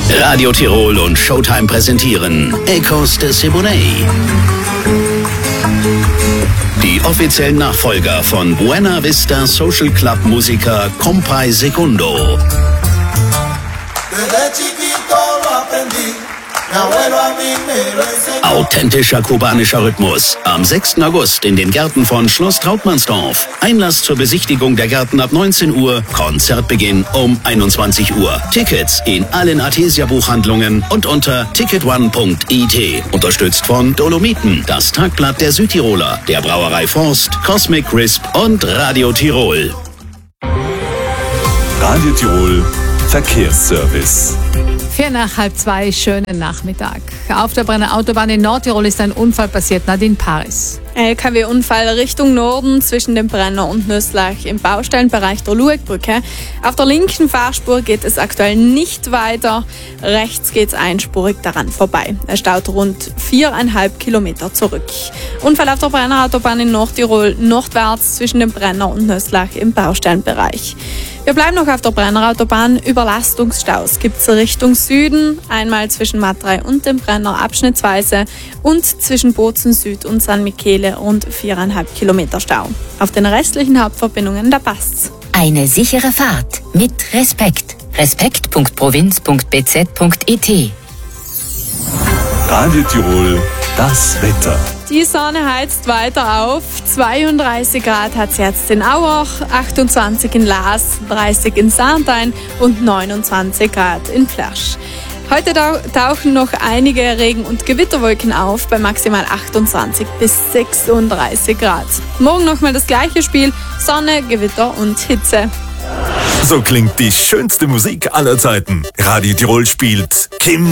Radio Tirol und Showtime präsentieren Ecos de Siboney. Die offiziellen Nachfolger von Buena Vista Social Club Musiker Compay Segundo. Authentischer kubanischer Rhythmus. Am 6. August in den Gärten von Schloss Trautmannsdorf. Einlass zur Besichtigung der Gärten ab 19 Uhr. Konzertbeginn um 21 Uhr. Tickets in allen Artesia-Buchhandlungen und unter ticketone.it. Unterstützt von Dolomiten, das Tagblatt der Südtiroler, der Brauerei Forst, Cosmic Crisp und Radio Tirol. Radio Tirol Verkehrsservice. 1:45, schönen Nachmittag. Auf der Brenner Autobahn in Nordtirol ist ein Unfall passiert, Nadine Paris. LKW-Unfall Richtung Norden zwischen dem Brenner und Nöslach im Baustellenbereich der Luegbrücke. Auf der linken Fahrspur geht es aktuell nicht weiter. Rechts geht es einspurig daran vorbei. Er staut rund 4,5 Kilometer zurück. Unfall auf der Brenner Autobahn in Nordtirol nordwärts zwischen dem Brenner und Nöslach im Baustellenbereich. Wir bleiben noch auf der Brenner Autobahn. Überlastungsstaus gibt es Richtung Süden, einmal zwischen Matrei und dem Brenner abschnittsweise und zwischen Bozen Süd und San Michele rund 4,5 Kilometer Stau. Auf den restlichen Hauptverbindungen, da passt's. Eine sichere Fahrt mit Respekt. respekt.provinz.bz.it. Radio Tirol, das Wetter. Die Sonne heizt weiter auf. 32 Grad hat es jetzt in Auach, 28 in Laas, 30 in Sarntein und 29 Grad in Flersch. Heute tauchen noch einige Regen- und Gewitterwolken auf bei maximal 28 bis 36 Grad. Morgen nochmal das gleiche Spiel, Sonne, Gewitter und Hitze. So klingt die schönste Musik aller Zeiten. Radio Tirol spielt Kim